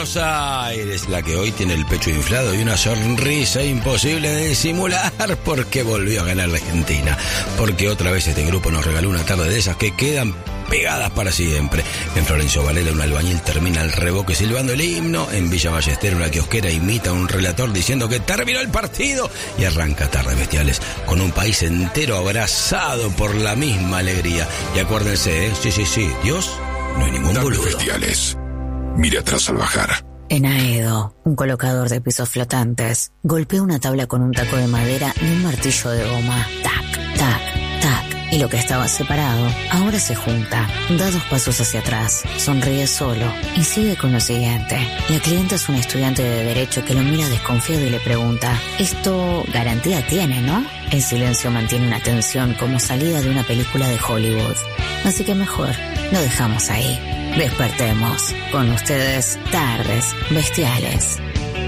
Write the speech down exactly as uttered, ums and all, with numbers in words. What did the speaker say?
Buenos Aires, la que hoy tiene el pecho inflado y una sonrisa imposible de disimular porque volvió a ganar la Argentina, porque otra vez este grupo nos regaló una tarde de esas que quedan pegadas para siempre. En Florencio Varela un albañil termina el revoque silbando el himno, en Villa Ballester una kiosquera imita a un relator diciendo que terminó el partido y arranca Tardes Bestiales con un país entero abrazado por la misma alegría. Y acuérdense, ¿eh? sí, sí, sí, Dios no hay ningún Tardes boludo. Bestiales. Mire atrás al bajar. En Aedo, un colocador de pisos flotantes golpea una tabla con un taco de madera y un martillo de goma. Tac, tac, tac. Y lo que estaba separado ahora se junta. Da dos pasos hacia atrás, sonríe solo y sigue con lo siguiente. La clienta es una estudiante de Derecho que lo mira desconfiado y le pregunta: esto garantía tiene, ¿no? El silencio mantiene una tensión como salida de una película de Hollywood. Así que mejor lo dejamos ahí. Despertemos. Con ustedes, Tardes Bestiales.